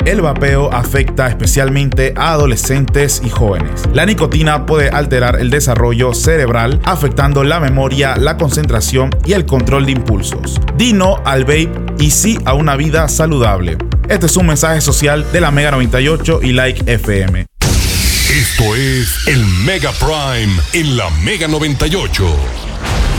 El vapeo afecta especialmente a adolescentes y jóvenes. La nicotina puede alterar el desarrollo cerebral, afectando la memoria, la concentración y el control de impulsos. Di no al vape y sí a una vida saludable. Este es un mensaje social de la Mega 98 y Like FM. Esto es el Mega Prime en la Mega 98.